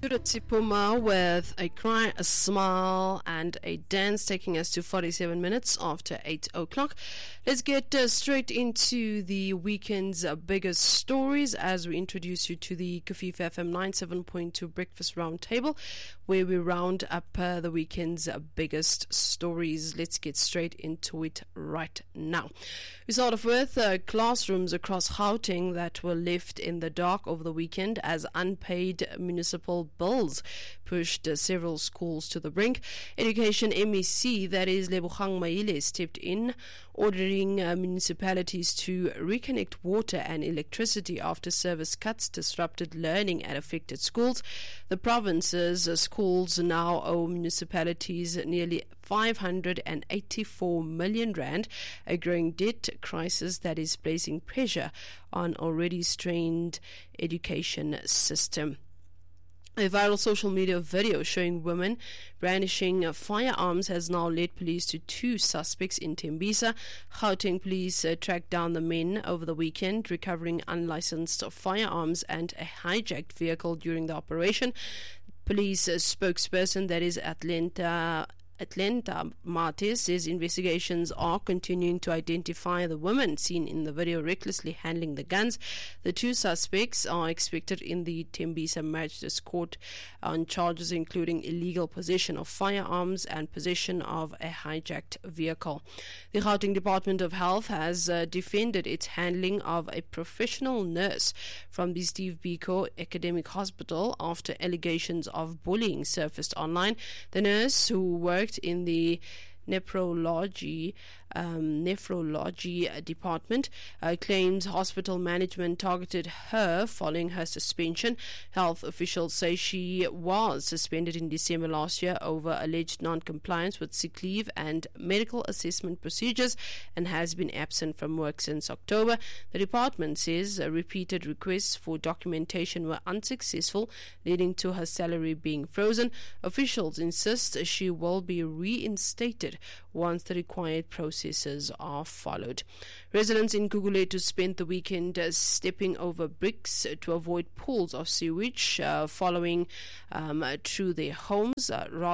Tsipuma with a cry, a smile, and a dance, taking us to 47 minutes after 8 o'clock. Let's get straight into the weekend's biggest stories as we introduce you to the Kafifa FM 97.2 Breakfast Roundtable, where we round up the weekend's biggest stories. Let's get straight into it right now. We start off with classrooms across Gauteng that were left in the dark over the weekend as unpaid municipal bills pushed several schools to the brink. Education MEC, that is Lebogang Maile, stepped in, ordering municipalities to reconnect water and electricity after service cuts disrupted learning at affected schools. The province's schools now owe municipalities nearly 584 million rand, a growing debt crisis that is placing pressure on already strained education system. A viral social media video showing women brandishing firearms has now led police to 2 suspects in Tembisa. Gauteng police tracked down the men over the weekend, recovering unlicensed firearms and a hijacked vehicle during the operation. Police spokesperson, that is Atlanta Martis, says investigations are continuing to identify the women seen in the video recklessly handling the guns. The 2 suspects are expected in the Tembisa Magistrates Court on charges including illegal possession of firearms and possession of a hijacked vehicle. The Gauteng Department of Health has defended its handling of a professional nurse from the Steve Biko Academic Hospital after allegations of bullying surfaced online. The nurse, who worked in the nephrology department, claims hospital management targeted her following her suspension. Health officials say she was suspended in December last year over alleged non-compliance with sick leave and medical assessment procedures and has been absent from work since October. The department says repeated requests for documentation were unsuccessful, leading to her salary being frozen. Officials insist she will be reinstated once the required processes are followed. Residents in Gugulethu spent the weekend stepping over bricks to avoid pools of sewage flowing through their homes.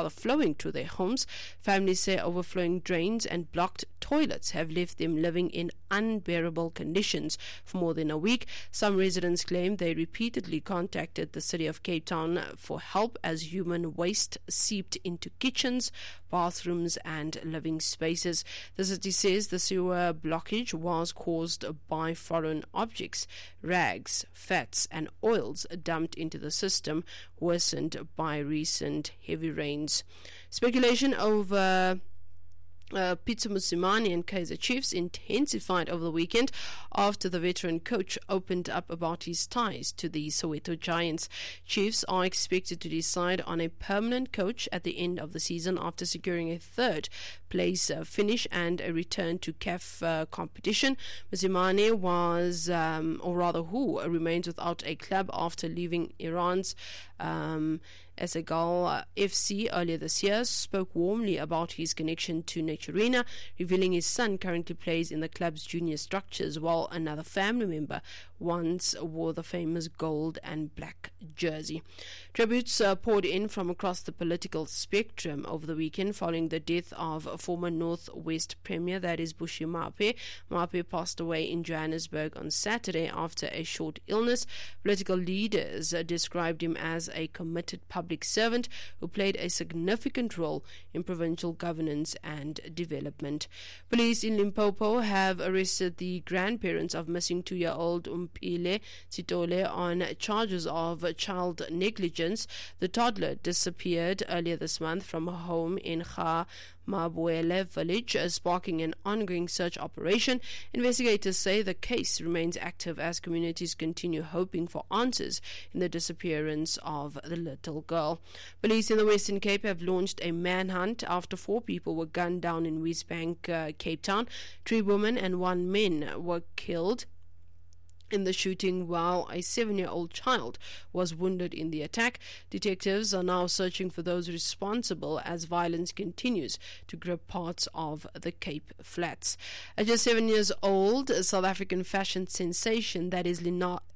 Families say overflowing drains and blocked toilets have left them living in unbearable conditions for more than a week. Some residents claim they repeatedly contacted the city of Cape Town for help as human waste seeped into kitchens, bathrooms and living spaces. The city says the sewer blockage was caused by foreign objects, rags, fats and oils dumped into the system, worsened by recent heavy rains. Speculation over Pitso Mosimane and Kaizer Chiefs intensified over the weekend after the veteran coach opened up about his ties to the Soweto Giants. Chiefs are expected to decide on a permanent coach at the end of the season after securing a 3rd place finish and a return to CAF competition. Mosimane who remains without a club after leaving Iran's Esegal FC earlier this year, spoke warmly about his connection to Naturena, revealing his son currently plays in the club's junior structures, while another family member once wore the famous gold and black jersey. Tributes poured in from across the political spectrum over the weekend following the death of former North West Premier, that is Bushi Mape. Mape passed away in Johannesburg on Saturday after a short illness. Political leaders described him as a committed public servant who played a significant role in provincial governance and development. Police in Limpopo have arrested the grandparents of missing 2-year-old Umpile Sitole on charges of child negligence. The toddler disappeared earlier this month from a home in Mabuele village, sparking an ongoing search operation. Investigators say the case remains active as communities continue hoping for answers in the disappearance of the little girl. Police in the Western Cape have launched a manhunt after 4 people were gunned down in Westbank, Cape Town. 3 women and 1 man were killed in the shooting, while a 7-year-old child was wounded in the attack. Detectives are now searching for those responsible as violence continues to grip parts of the Cape Flats. At just 7 years old, a South African fashion sensation, that is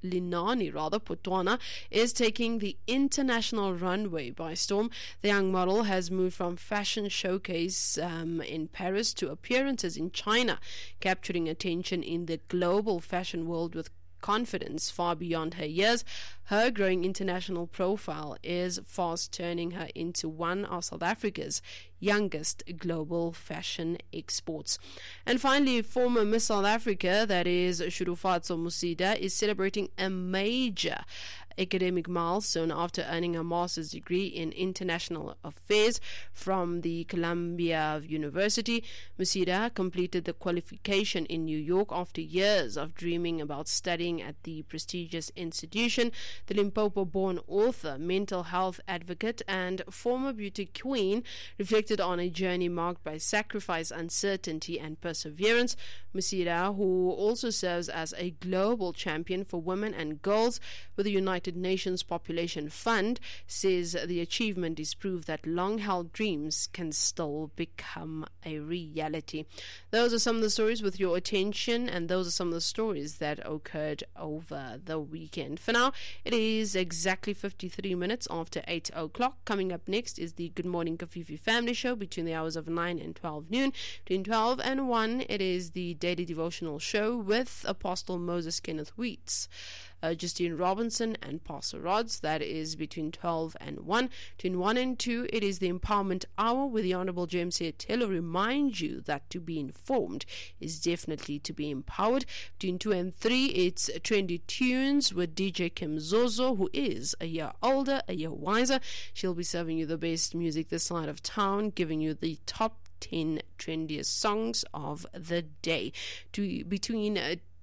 Potwana, is taking the international runway by storm. The young model has moved from fashion showcase in Paris to appearances in China, capturing attention in the global fashion world with confidence far beyond her years. Her growing international profile is fast turning her into one of South Africa's youngest global fashion exports. And finally, former Miss South Africa, that is Shurufatso Musida, is celebrating a major academic milestone after earning a master's degree in international affairs from the Columbia University. Musida completed the qualification in New York after years of dreaming about studying at the prestigious institution. The Limpopo-born author, mental health advocate, and former beauty queen reflected on a journey marked by sacrifice, uncertainty, and perseverance. Musida, who also serves as a global champion for women and girls with the United Nations Population Fund, says the achievement is proof that long-held dreams can still become a reality. Those are some of the stories with your attention, and those are some of the stories that occurred over the weekend. For now, it is exactly 53 minutes after 8 o'clock. Coming up next is the Good Morning Kafifi Family Show between the hours of 9 and 12 noon. Between 12 and 1, it is the Daily Devotional Show with Apostle Moses Kenneth Wheats, Justine Robinson and Pastor Rods. That is between 12 and 1. Between 1 and 2, it is the Empowerment Hour with the Honorable James Taylor. Remind you that to be informed is definitely to be empowered. Between 2 and 3, it's Trendy Tunes with DJ Kim Zozo, who is a year older, a year wiser. She'll be serving you the best music this side of town, giving you the top 10 trendiest songs of the day. Between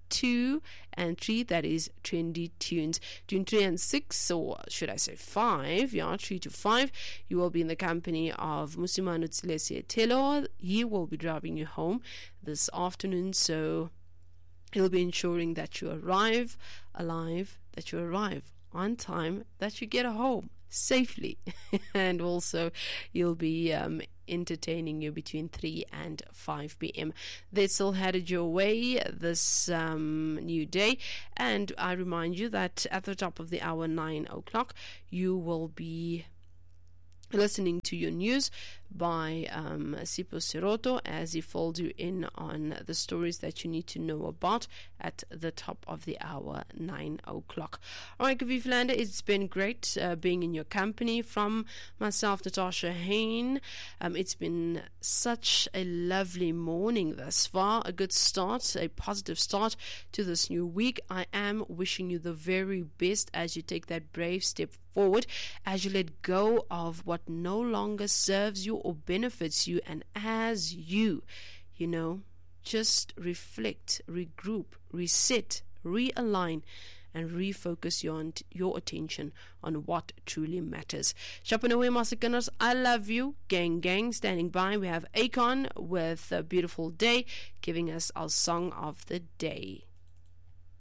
2 and 3, that is Trendy Tunes. Between 3 and 6, or should I say 5, 3 to 5, you will be in the company of Musimanu Tsilesi Telo. He will be driving you home this afternoon, so he'll be ensuring that you arrive alive, that you arrive on time, that you get home safely, and also you'll be entertaining you between 3 and 5 p.m. They still headed your way this new day, and I remind you that at the top of the hour, 9 o'clock, you will be listening to your news by Sipho Siroto as he folds you in on the stories that you need to know about at the top of the hour, 9 o'clock. All right, Kafifi Lander, it's been great being in your company. From myself, Natasha Hain, it's been such a lovely morning thus far, a good start, a positive start to this new week. I am wishing you the very best as you take that brave step forward, as you let go of what no longer serves you or benefits you, and as you just reflect, regroup, reset, realign, and refocus your attention on what truly matters. Shapanawe Masakanas, I love you. Gang, standing by. We have Akon with A Beautiful Day, giving us our song of the day.